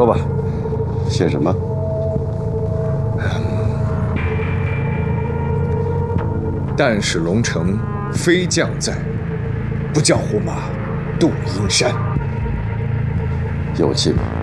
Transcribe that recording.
说吧，写什么？ 但使龙城飞将在，不教胡马度阴山。 有气派。